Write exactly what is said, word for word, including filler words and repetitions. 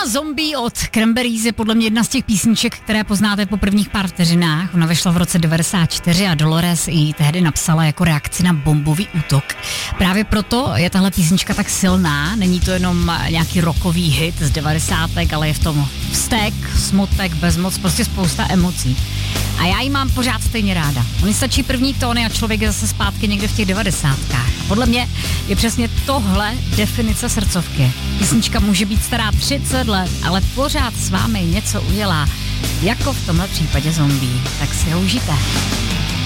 Zombie od Cranberries je podle mě jedna z těch písniček, které poznáte po prvních pár vteřinách. Ona vyšla v roce devadesát čtyři a Dolores ji tehdy napsala jako reakci na bombový útok. Právě proto je tahle písnička tak silná. Není to jenom nějaký rockový hit z devadesátek, ale je v tom vztek, smutek, bezmoc, prostě spousta emocí. A já ji mám pořád stejně ráda. Oni stačí první tóny a člověk je zase zpátky někde v těch devadesátkách. A podle mě je přesně tohle definice srdcovky. Písnička může být stará třicet let, ale pořád s vámi něco udělá. Jako v tomhle případě Zombie. Tak si ho užijte.